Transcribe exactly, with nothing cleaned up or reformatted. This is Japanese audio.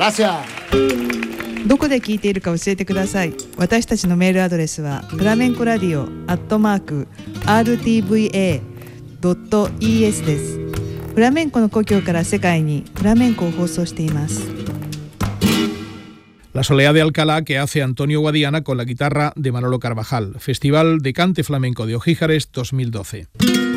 Gracias. どこで聞いているか教えてください。私たちのメールアドレスはフラメンコラディオアットマーク アールティーブイエードットイーエス です。フラメンコの故郷から世界にフラメンコを放送しています。 La Soleá de Alcalá que hace Antonio Guadiana con la guitarra de Manolo Carvajal. Festival de Cante Flamenco de Ojíjares dos mil doce.